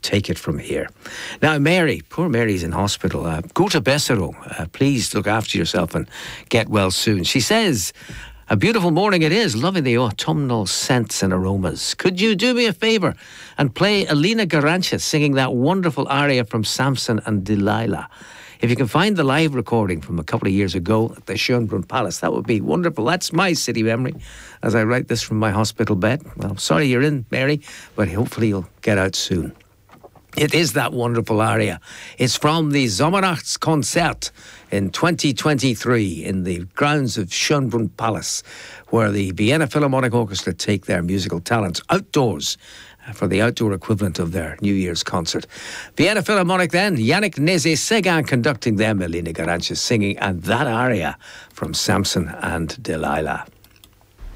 take it from here. Now, Mary, poor Mary's in hospital. Gute Besserung. Please look after yourself and get well soon. She says, a beautiful morning it is, loving the autumnal scents and aromas. Could you do me a favour and play Alina Garancha singing that wonderful aria from Samson and Delilah? If you can find the live recording from a couple of years ago at the Schönbrunn Palace, that would be wonderful. That's my city memory as I write this from my hospital bed. Well, sorry you're in, Mary, but hopefully you'll get out soon. It is that wonderful aria. It's from the Sommernachtkonzert in 2023 in the grounds of Schönbrunn Palace, where the Vienna Philharmonic Orchestra take their musical talents outdoors for the outdoor equivalent of their New Year's concert. Vienna Philharmonic then, Yannick Nézet-Séguin conducting them, Alina Garancha singing, and that aria from Samson and Delilah.